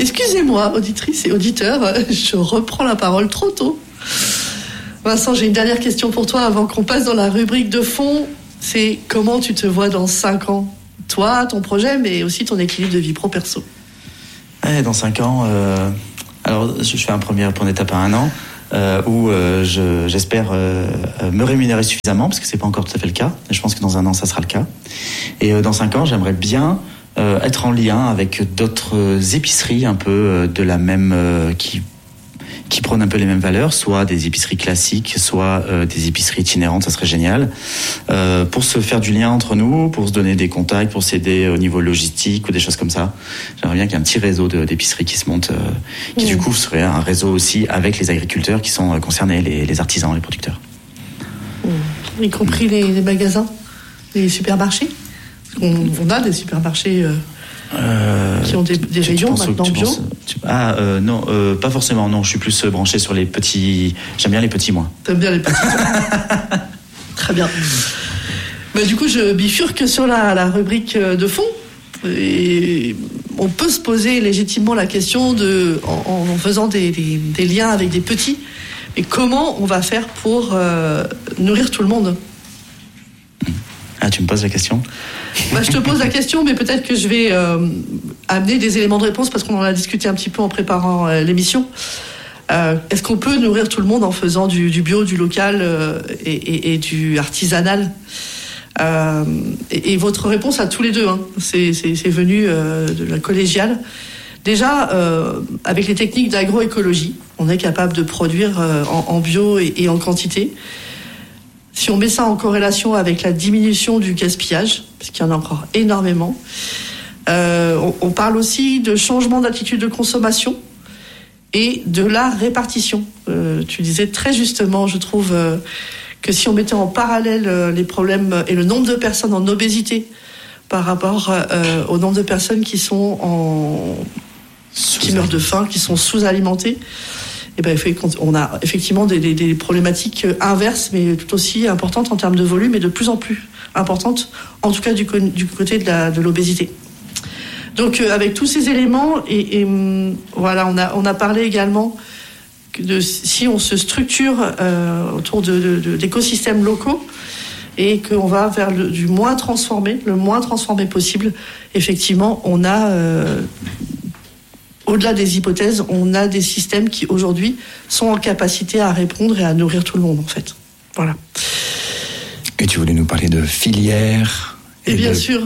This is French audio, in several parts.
Excusez-moi, auditrices et auditeurs, je reprends la parole trop tôt. Vincent, j'ai une dernière question pour toi avant qu'on passe dans la rubrique de fond. C'est comment tu te vois dans 5 ans ? Toi, ton projet, mais aussi ton équilibre de vie pro-perso. Dans 5 ans, alors je fais un premier point d'étape à 1 an, où j'espère me rémunérer suffisamment, parce que c'est pas encore tout à fait le cas. Je pense que dans 1 an, ça sera le cas. Et dans 5 ans, j'aimerais bien être en lien avec d'autres épiceries un peu de la même qui prônent un peu les mêmes valeurs, soit des épiceries classiques, soit des épiceries itinérantes, ça serait génial, pour se faire du lien entre nous, pour se donner des contacts, pour s'aider au niveau logistique ou des choses comme ça. J'aimerais bien qu'il y ait un petit réseau d'épiceries qui se monte, qui du coup serait un réseau aussi avec les agriculteurs qui sont concernés, les artisans, les producteurs. Y compris les magasins, les supermarchés. On a des supermarchés qui ont des rayons maintenant bio. Non, pas forcément. Non, je suis plus branché sur les petits. J'aime bien les petits, moi. T'aimes bien les petits. Très bien. Bah, du coup, je bifurque sur la rubrique de fond. Et on peut se poser légitimement la question en faisant des liens avec des petits. Mais comment on va faire pour nourrir tout le monde ? Tu me poses la question ? Je te pose la question, mais peut-être que je vais amener des éléments de réponse parce qu'on en a discuté un petit peu en préparant l'émission. Est-ce qu'on peut nourrir tout le monde en faisant du bio, du local et du artisanal ? Et votre réponse à tous les deux, c'est venu de la collégiale. Déjà, avec les techniques d'agroécologie, on est capable de produire en bio et en quantité. Si on met ça en corrélation avec la diminution du gaspillage, parce qu'il y en a encore énormément, on parle aussi de changement d'attitude de consommation et de la répartition. Tu disais très justement, je trouve, que si on mettait en parallèle les problèmes et le nombre de personnes en obésité par rapport au nombre de personnes qui meurent de faim, qui sont sous-alimentées, on a effectivement des problématiques inverses, mais tout aussi importantes en termes de volume et de plus en plus importantes, en tout cas du côté de l'obésité. Donc avec tous ces éléments, voilà, on a parlé également de si on se structure autour d'écosystèmes locaux et qu'on va vers le moins transformé possible, effectivement, on a... au-delà des hypothèses, on a des systèmes qui, aujourd'hui, sont en capacité à répondre et à nourrir tout le monde, en fait. Voilà. Et tu voulais nous parler de filières et bien sûr.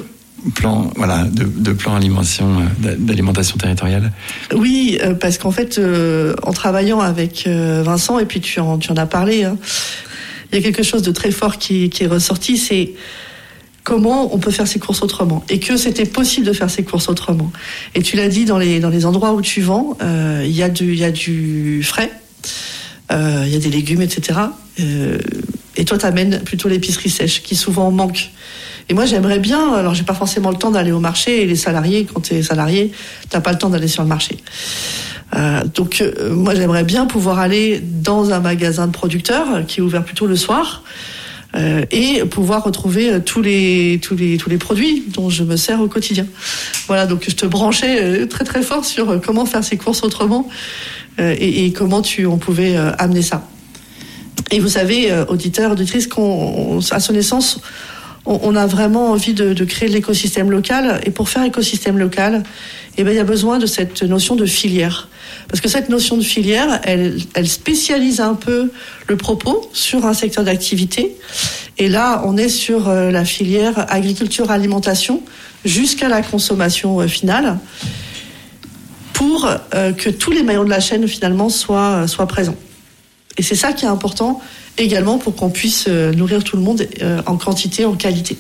De plan d'alimentation territoriale. Oui, parce qu'en fait, en travaillant avec Vincent, et puis tu en as parlé, il y a quelque chose de très fort qui est ressorti, c'est comment on peut faire ses courses autrement et que c'était possible de faire ses courses autrement. Et tu l'as dit, dans les endroits où tu vends, il y a du frais, il y a des légumes, etc. Et toi, t'amènes plutôt l'épicerie sèche qui souvent manque. Et moi, j'aimerais bien, alors j'ai pas forcément le temps d'aller au marché, et les salariés, quand t'es salarié, t'as pas le temps d'aller sur le marché. Donc moi, j'aimerais bien pouvoir aller dans un magasin de producteurs qui est ouvert plutôt le soir, et pouvoir retrouver tous les produits dont je me sers au quotidien. Voilà, donc je te branchais très très fort sur comment faire ses courses autrement, et comment on pouvait amener ça. Et vous savez, auditeurs, auditrices, à son essence, on a vraiment envie de créer de l'écosystème local. Et pour faire écosystème local, il y a besoin de cette notion de filière. Parce que cette notion de filière, elle spécialise un peu le propos sur un secteur d'activité. Et là, on est sur la filière agriculture-alimentation jusqu'à la consommation finale, pour que tous les maillons de la chaîne, finalement, soient présents. Et c'est ça qui est important également pour qu'on puisse nourrir tout le monde en quantité, en qualité.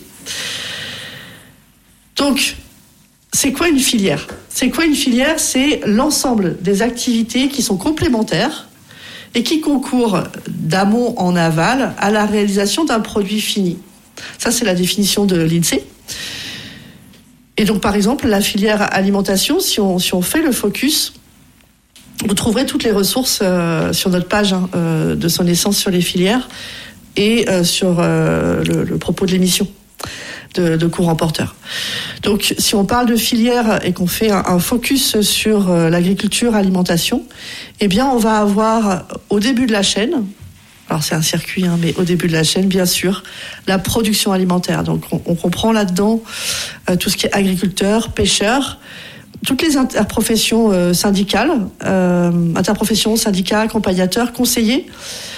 Donc, c'est quoi une filière ? C'est l'ensemble des activités qui sont complémentaires et qui concourent d'amont en aval à la réalisation d'un produit fini. Ça, c'est la définition de l'INSEE. Et donc, par exemple, la filière alimentation, si on fait le focus, vous trouverez toutes les ressources sur notre page de son essence sur les filières et sur le propos de l'émission de Courant Porteur. Donc, si on parle de filière et qu'on fait un focus sur l'agriculture, alimentation, eh bien, on va avoir au début de la chaîne, alors c'est un circuit, mais au début de la chaîne, bien sûr, la production alimentaire. Donc, on comprend là-dedans tout ce qui est agriculteur, pêcheur, toutes les interprofessions syndicales, interprofessions, syndicats, accompagnateurs, conseillers.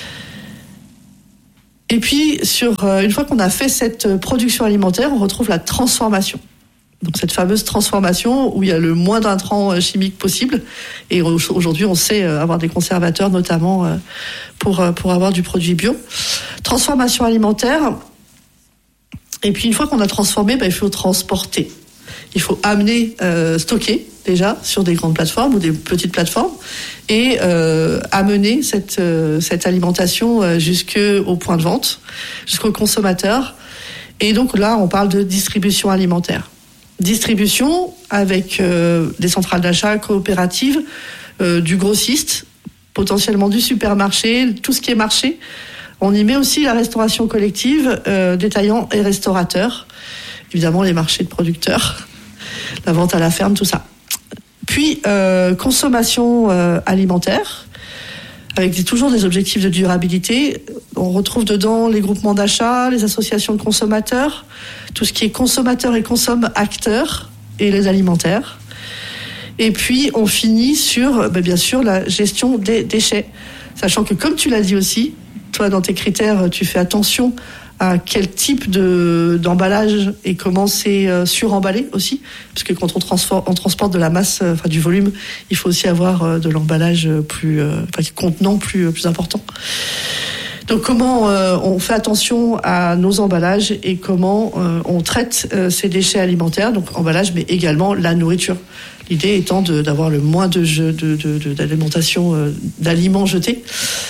Et puis, une fois qu'on a fait cette production alimentaire, on retrouve la transformation. Donc cette fameuse transformation où il y a le moins d'intrants chimiques possible. Et aujourd'hui, on sait avoir des conservateurs, notamment pour avoir du produit bio. Transformation alimentaire. Et puis une fois qu'on a transformé, il faut transporter. Il faut amener, stocker déjà sur des grandes plateformes ou des petites plateformes et amener cette alimentation jusqu'au point de vente, jusqu'au consommateur. Et donc là, on parle de distribution alimentaire. Distribution avec des centrales d'achat coopératives, du grossiste, potentiellement du supermarché, tout ce qui est marché. On y met aussi la restauration collective, détaillants et restaurateurs. Évidemment, les marchés de producteurs, la vente à la ferme, tout ça. Puis, consommation alimentaire, avec toujours des objectifs de durabilité. On retrouve dedans les groupements d'achat, les associations de consommateurs, tout ce qui est consommateurs et consomme-acteurs, et les alimentaires. Et puis, on finit sur, bien sûr, la gestion des déchets. Sachant que, comme tu l'as dit aussi, toi, dans tes critères, tu fais attention à quel type d'emballage et comment c'est suremballé aussi, parce que quand on transporte de la masse, du volume, il faut aussi avoir de l'emballage contenant plus important. Donc comment on fait attention à nos emballages et comment on traite ces déchets alimentaires, donc emballage, mais également la nourriture. L'idée étant d'avoir le moins d'alimentation, d'aliments jetés.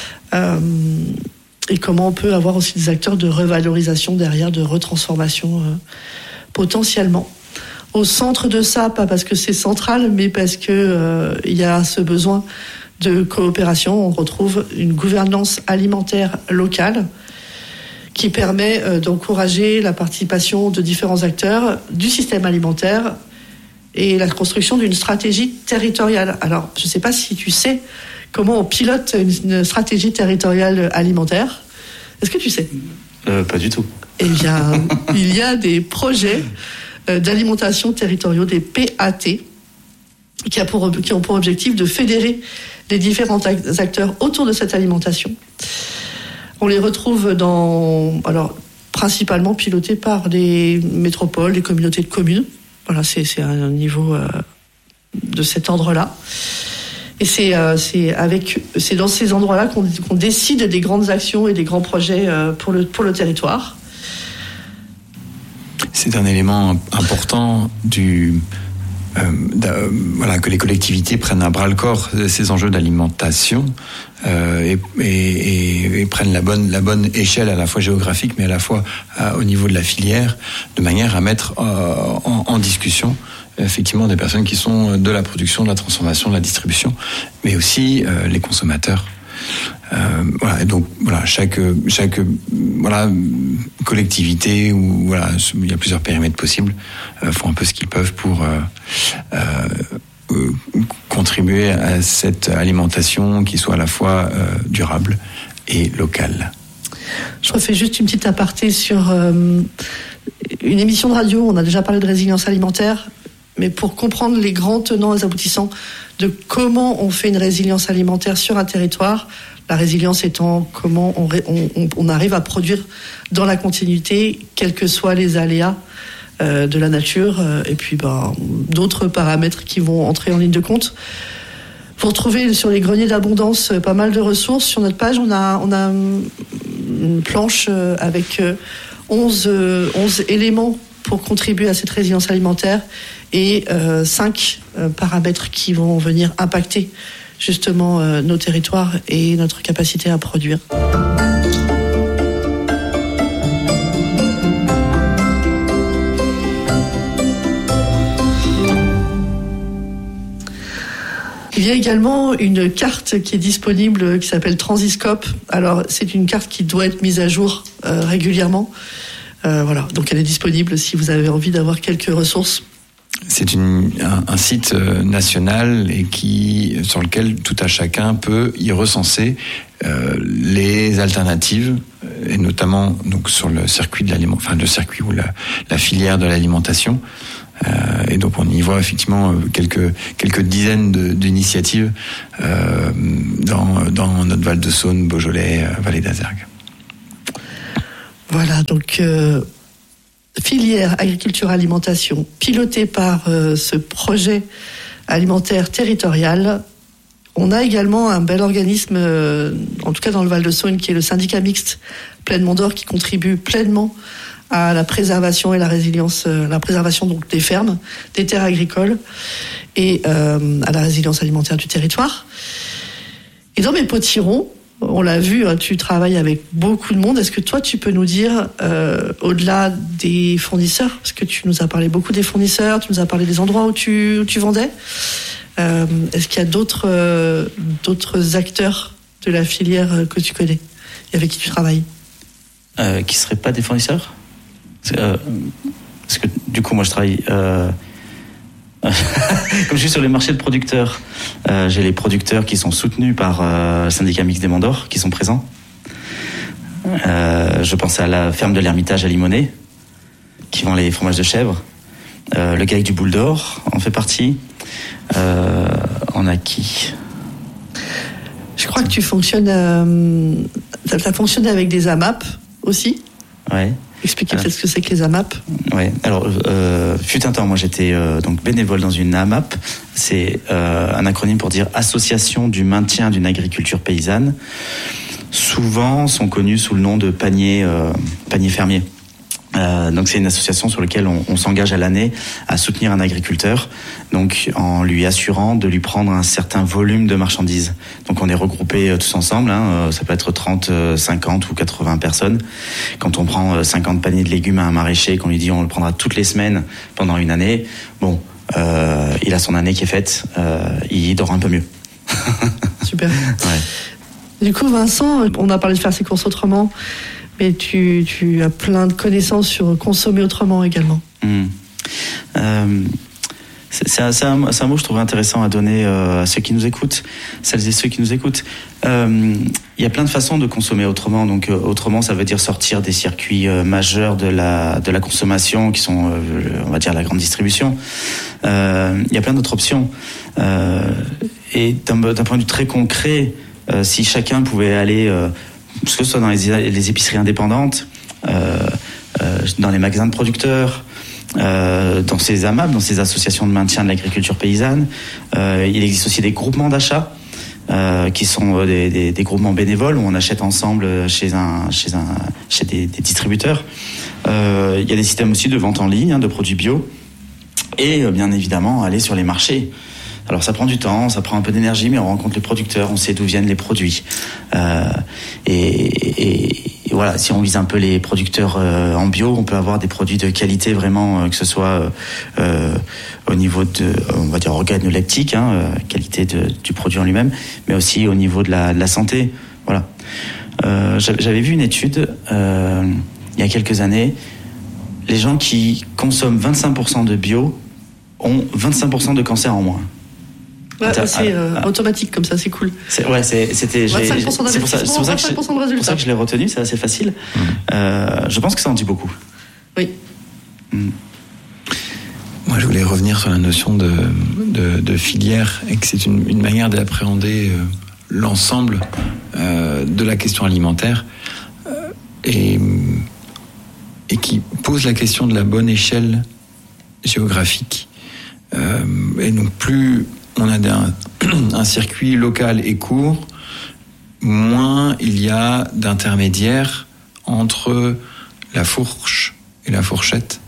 Et comment on peut avoir aussi des acteurs de revalorisation derrière, de retransformation potentiellement. Au centre de ça, pas parce que c'est central, mais parce que il y a ce besoin de coopération. On retrouve une gouvernance alimentaire locale qui permet d'encourager la participation de différents acteurs du système alimentaire et la construction d'une stratégie territoriale. Alors, je ne sais pas si tu sais comment on pilote une stratégie territoriale alimentaire. Est-ce que tu sais ? Pas du tout. Eh bien, il y a des projets d'alimentation territoriaux, des PAT, qui ont pour objectif de fédérer les différents acteurs autour de cette alimentation. On les retrouve principalement pilotés par les métropoles, les communautés de communes. Voilà, c'est un niveau de cet ordre-là. Et c'est dans ces endroits-là qu'on décide des grandes actions et des grands projets pour le territoire. C'est un élément important que les collectivités prennent à bras le corps ces enjeux d'alimentation et prennent la bonne échelle à la fois géographique mais à la fois au niveau de la filière, de manière à mettre en discussion effectivement des personnes qui sont de la production, de la transformation, de la distribution, mais aussi les consommateurs. Et donc chaque collectivité où il y a plusieurs périmètres possibles font un peu ce qu'ils peuvent pour contribuer à cette alimentation qui soit à la fois durable et locale. Je refais juste une petite aparté sur une émission de radio. On a déjà parlé de résilience alimentaire, mais pour comprendre les grands tenants et aboutissants de comment on fait une résilience alimentaire sur un territoire, la résilience étant comment on arrive à produire dans la continuité, quels que soient les aléas de la nature, et puis d'autres paramètres qui vont entrer en ligne de compte. Vous retrouvez sur les greniers d'abondance pas mal de ressources. Sur notre page, on a une planche avec 11 éléments pour contribuer à cette résilience alimentaire et 5 paramètres qui vont venir impacter justement nos territoires et notre capacité à produire. Il y a également une carte qui est disponible qui s'appelle Transiscope. Alors, c'est une carte qui doit être mise à jour régulièrement. Voilà, donc elle est disponible si vous avez envie d'avoir quelques ressources. C'est un site national et sur lequel tout à chacun peut y recenser les alternatives, et notamment donc sur le circuit de le circuit ou la filière de l'alimentation. Et donc on y voit effectivement quelques dizaines d'initiatives dans notre Val de Saône, Beaujolais, Vallée d'Azergues. Voilà, donc filière agriculture-alimentation, pilotée par ce projet alimentaire territorial. On a également un bel organisme, en tout cas dans le Val de Saône, qui est le syndicat mixte Plaine Mont d'Or, qui contribue pleinement à la préservation et la résilience, la préservation donc des fermes, des terres agricoles et à la résilience alimentaire du territoire. Et dans mes potirons, on l'a vu, tu travailles avec beaucoup de monde. Est-ce que toi, tu peux nous dire, au-delà des fournisseurs, parce que tu nous as parlé beaucoup des fournisseurs, tu nous as parlé des endroits où tu vendais, est-ce qu'il y a d'autres acteurs de la filière que tu connais et avec qui tu travailles Qui ne seraient pas des fournisseurs ? Parce que du coup, moi, je travaille... Comme je suis sur les marchés de producteurs, j'ai les producteurs qui sont soutenus par le syndicat mixte des Monts d'Or, qui sont présents. Je pense à la ferme de l'Ermitage à Limonest, qui vend les fromages de chèvre. Le GAEC du Boule d'Or en fait partie. On a qui ? Je crois que tu fonctionnes... t'as fonctionné avec des AMAP aussi ? Ouais. Expliquez peut-être ce que c'est que les AMAP. Ouais. Alors, fut un temps, moi j'étais donc bénévole dans une AMAP. C'est un acronyme pour dire Association du maintien d'une agriculture paysanne. Souvent sont connus sous le nom de panier fermier. Donc c'est une association sur laquelle on s'engage à l'année à soutenir un agriculteur, donc en lui assurant de lui prendre un certain volume de marchandises. Donc on est regroupés tous ensemble, ça peut être 30, 50 ou 80 personnes. Quand on prend 50 paniers de légumes à un maraîcher, qu'on lui dit on le prendra toutes les semaines pendant une année, bon, il a son année qui est faite, il dort un peu mieux. Super. Ouais. Du coup, Vincent, on a parlé de faire ses courses autrement, mais tu as plein de connaissances sur consommer autrement également. C'est un mot que je trouve intéressant à donner à ceux qui nous écoutent, celles et ceux qui nous écoutent. Il y a plein de façons de consommer autrement. Donc autrement, ça veut dire sortir des circuits majeurs de la consommation qui sont, on va dire, la grande distribution. Il y a plein d'autres options. Et d'un point de vue très concret, si chacun pouvait aller, que ce soit dans les épiceries indépendantes, dans les magasins de producteurs, dans ces AMAP, dans ces associations de maintien de l'agriculture paysanne. Il existe aussi des groupements d'achat qui sont des groupements bénévoles où on achète ensemble chez des distributeurs. Il y a des systèmes aussi de vente en ligne de produits bio et bien évidemment aller sur les marchés. Alors ça prend du temps, ça prend un peu d'énergie, mais on rencontre les producteurs, on sait d'où viennent les produits. Et voilà, si on vise un peu les producteurs en bio, on peut avoir des produits de qualité vraiment, que ce soit au niveau de, on va dire, organoleptique, qualité du produit en lui-même, mais aussi au niveau de la santé. Voilà. J'avais vu une étude il y a quelques années. Les gens qui consomment 25% de bio ont 25% de cancer en moins. Ouais, c'est automatique comme ça, c'est cool. C'était 25% d'investissement, 25% de résultat. C'est pour ça que je l'ai retenu, c'est assez facile. Je pense que ça en dit beaucoup. Oui. Moi, je voulais revenir sur la notion de filière et que c'est une manière d'appréhender l'ensemble de la question alimentaire et qui pose la question de la bonne échelle géographique. Et donc, plus on a un circuit local et court, moins il y a d'intermédiaires entre la fourche et la fourchette.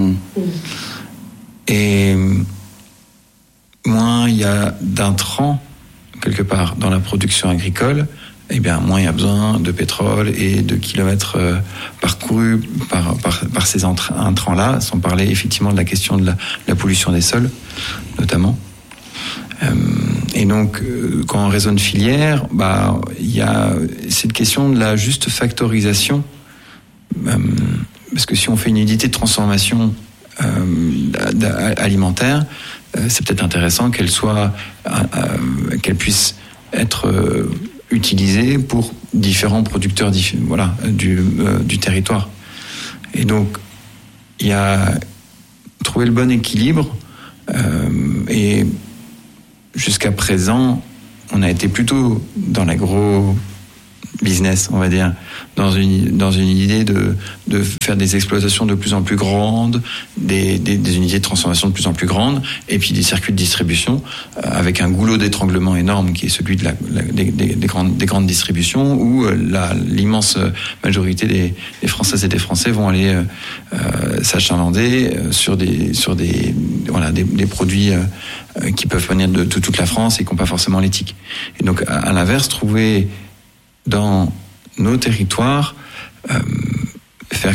Et moins il y a d'intrants, quelque part, dans la production agricole, eh bien, moins il y a besoin de pétrole et de kilomètres parcourus par ces intrants-là, sans parler effectivement de la question de la pollution des sols, notamment. Et donc, quand on raisonne filière, il y a cette question de la juste factorisation parce que si on fait une unité de transformation alimentaire, c'est peut-être intéressant qu'elle puisse être utilisée pour différents producteurs du territoire. Et donc, il y a trouvé le bon équilibre, et jusqu'à présent, on a été plutôt dans l'agro-business, on va dire, dans une idée de faire des exploitations de plus en plus grandes, des unités de transformation de plus en plus grandes, et puis des circuits de distribution avec un goulot d'étranglement énorme qui est celui des grandes distributions, où l'immense majorité des Françaises et des Français vont aller s'achalander sur des produits qui peuvent venir de toute la France et qui n'ont pas forcément l'éthique. Et donc, à l'inverse, trouver dans nos territoires faire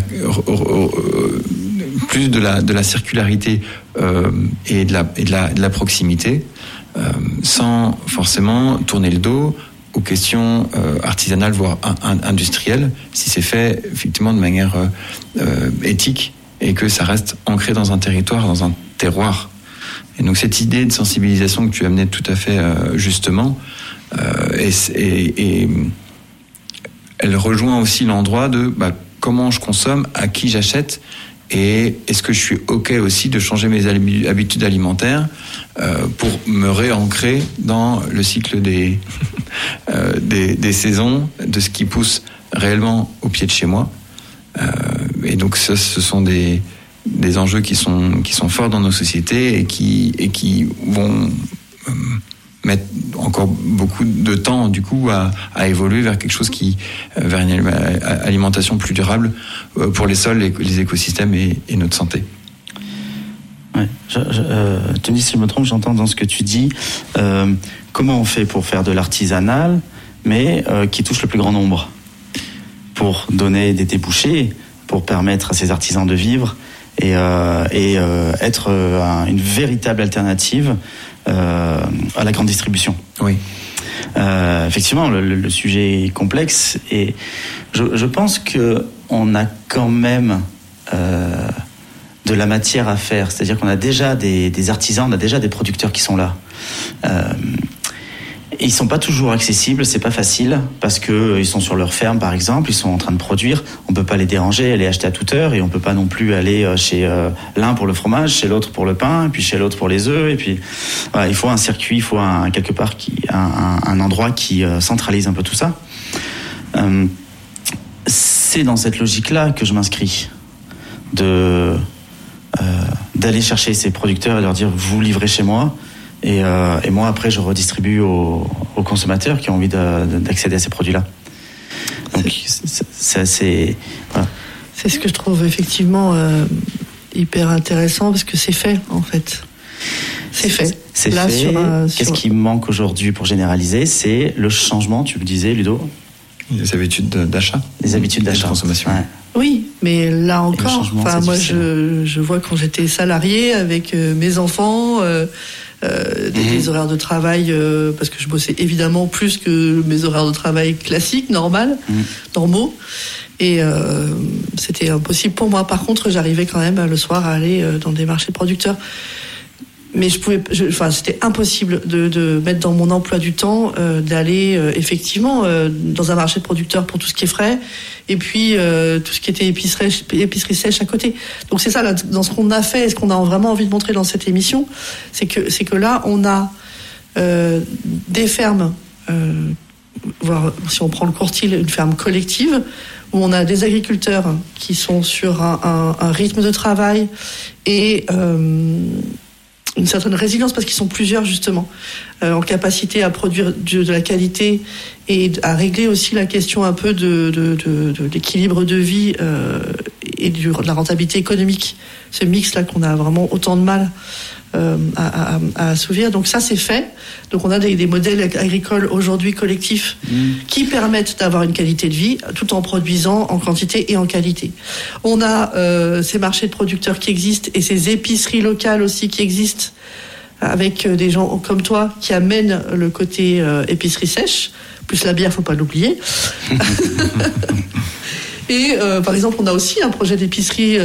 plus de la circularité et de la proximité, sans forcément tourner le dos aux questions artisanales, voire industrielles, si c'est fait effectivement de manière éthique et que ça reste ancré dans un territoire, dans un terroir. Et donc cette idée de sensibilisation que tu amenais tout à fait justement, et elle rejoint aussi l'endroit de comment je consomme, à qui j'achète, et est-ce que je suis OK aussi de changer mes habitudes alimentaires pour me réancrer dans le cycle des saisons, de ce qui pousse réellement au pied de chez moi. Et donc ce sont des enjeux qui sont forts dans nos sociétés et qui vont mettre encore beaucoup de temps du coup à évoluer vers quelque chose vers une alimentation plus durable pour les sols, les écosystèmes et notre santé. Ouais, tu me dis si je me trompe, j'entends dans ce que tu dis, comment on fait pour faire de l'artisanal, mais qui touche le plus grand nombre, pour donner des débouchés, pour permettre à ces artisans de vivre et être une véritable alternative à la grande distribution. Oui. Effectivement, le sujet est complexe et je pense que on a quand même de la matière à faire. C'est-à-dire qu'on a déjà des artisans, on a déjà des producteurs qui sont là. Ils sont pas toujours accessibles, c'est pas facile parce que ils sont sur leur ferme par exemple, ils sont en train de produire, on peut pas les déranger, aller acheter à toute heure et on peut pas non plus aller chez l'un pour le fromage, chez l'autre pour le pain, et puis chez l'autre pour les œufs et puis voilà, il faut un circuit, il faut quelque part un endroit qui centralise un peu tout ça. C'est dans cette logique-là que je m'inscris d'aller chercher ces producteurs et leur dire vous livrez chez moi. Et moi, après, je redistribue aux consommateurs qui ont envie d'accéder à ces produits-là. Donc, c'est voilà. C'est ce que je trouve effectivement hyper intéressant parce que c'est fait, en fait. C'est fait. C'est là, fait. Qu'est-ce qui manque aujourd'hui pour généraliser ? C'est le changement, tu le disais, Ludo ? Les habitudes d'achat. Les habitudes d'achat. De consommation. Ouais. Oui, mais là encore, moi, je vois quand j'étais salariée avec mes enfants... des horaires de travail parce que je bossais évidemment plus que mes horaires de travail classiques, normaux, et c'était impossible pour moi. Par contre, j'arrivais quand même le soir à aller dans des marchés de producteurs, mais c'était impossible de mettre dans mon emploi du temps d'aller effectivement dans un marché de producteurs pour tout ce qui est frais et puis tout ce qui était épicerie sèche à côté. Donc c'est ça là, dans ce qu'on a fait et ce qu'on a vraiment envie de montrer dans cette émission, c'est que là on a des fermes, voire si on prend le Courtil, une ferme collective où on a des agriculteurs qui sont sur un rythme de travail et une certaine résilience parce qu'ils sont plusieurs justement en capacité à produire de la qualité et à régler aussi la question un peu de l'équilibre de vie et de la rentabilité économique, ce mix là qu'on a vraiment autant de mal à assouvir. Donc ça c'est fait. Donc on a des modèles agricoles aujourd'hui collectifs qui permettent d'avoir une qualité de vie tout en produisant en quantité et en qualité. On a ces marchés de producteurs qui existent et ces épiceries locales aussi qui existent avec des gens comme toi qui amènent le côté épicerie sèche, plus la bière, faut pas l'oublier. Et par exemple, on a aussi un projet d'épicerie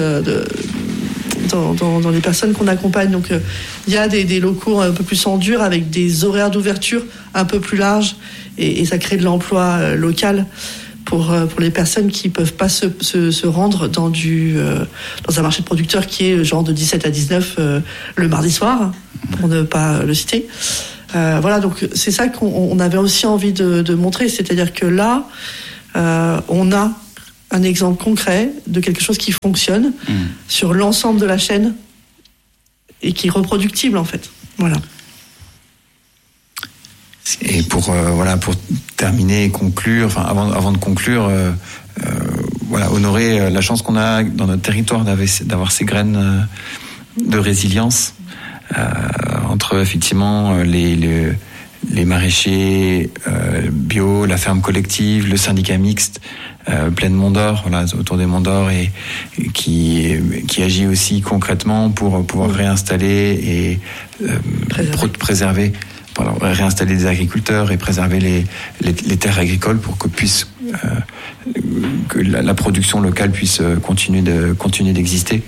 dans les personnes qu'on accompagne. Donc, il y a des locaux un peu plus en dur avec des horaires d'ouverture un peu plus larges et ça crée de l'emploi local pour les personnes qui peuvent pas se rendre dans un marché de producteurs qui est genre de 17 à 19 le mardi soir, pour ne pas le citer. Voilà, donc c'est ça qu'on avait aussi envie de montrer, c'est-à-dire que là, on a un exemple concret de quelque chose qui fonctionne sur l'ensemble de la chaîne et qui est reproductible en fait. Voilà. Et pour terminer et conclure, enfin avant de conclure, honorer la chance qu'on a dans notre territoire d'avoir ces graines de résilience entre effectivement les maraîchers bio, la ferme collective, le syndicat mixte, Plaine Mont d'Or, autour des Monts d'Or, et qui agit aussi concrètement pour pouvoir réinstaller et préserver. Réinstaller des agriculteurs et préserver les terres agricoles pour que la production locale puisse continuer d'exister.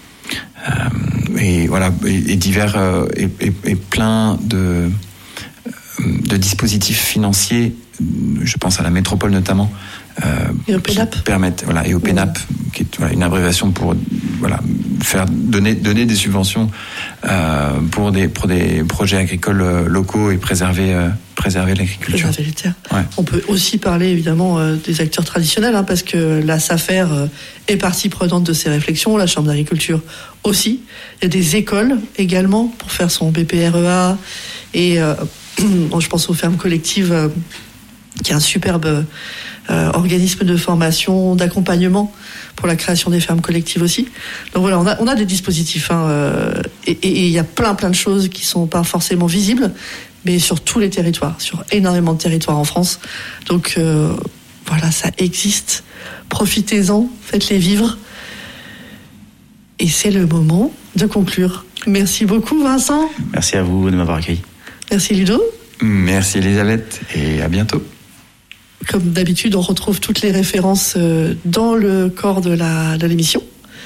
Et voilà, et divers et plein de dispositifs financiers, je pense à la métropole notamment, et au PENAP. Et au PENAP, qui est une abréviation pour faire donner des subventions pour des projets agricoles locaux et préserver l'agriculture. Préserver les terres. Ouais. On peut aussi parler évidemment des acteurs traditionnels, parce que la SAFER est partie prenante de ces réflexions, la Chambre d'agriculture aussi. Il y a des écoles également pour faire son BPREA et je pense aux fermes collectives, qui est un superbe organisme de formation, d'accompagnement pour la création des fermes collectives aussi. Donc voilà, on a des dispositifs, et il y a plein de choses qui sont pas forcément visibles, mais sur tous les territoires, sur énormément de territoires en France. Donc voilà, ça existe. Profitez-en, faites-les vivre. Et c'est le moment de conclure. Merci beaucoup, Vincent. Merci à vous de m'avoir accueilli. Merci, Ludo. Merci, Elisabeth, et à bientôt. Comme d'habitude, on retrouve toutes les références dans le corps de l'émission.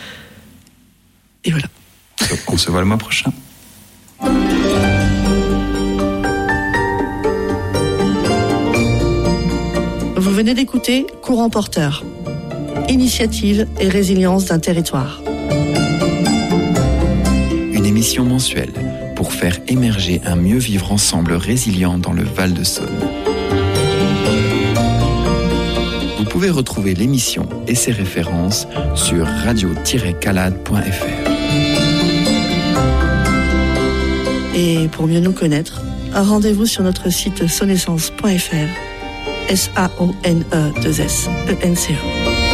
Et voilà. On se voit le mois prochain. Vous venez d'écouter Courant Porteur, initiative et résilience d'un territoire. Une émission mensuelle pour faire émerger un mieux vivre ensemble résilient dans le Val-de-Saône. Vous pouvez retrouver l'émission et ses références sur radio-calade.fr. Et pour mieux nous connaître, rendez-vous sur notre site sonessence.fr. SAONE2SENCE.